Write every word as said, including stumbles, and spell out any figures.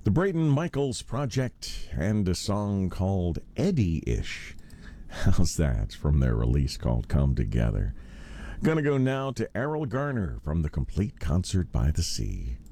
The Braden Michaels Project and a song called Eddie-ish. How's that? From their release called Come Together. Gonna go now to Errol Garner from the Complete Concert by the Sea.